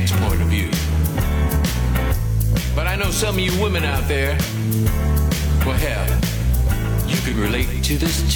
man's point of view. But I know some of you women out there, well, hell, you can relate to this too.